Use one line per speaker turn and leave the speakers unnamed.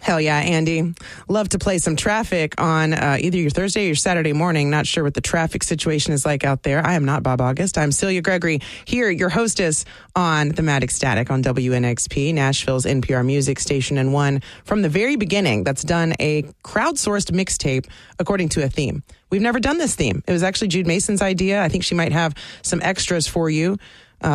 Hell yeah, Andy. Love to play some traffic on either your Thursday or your Saturday morning. Not sure what the traffic situation is like out there. I am not Bob August. I'm Celia Gregory here, your hostess on The Mad Ecstatic on WNXP, Nashville's NPR music station, and one from the very beginning that's done a crowdsourced mixtape according to a theme. We've never done this theme. It was actually Jude Mason's idea. I think she might have some extras for you.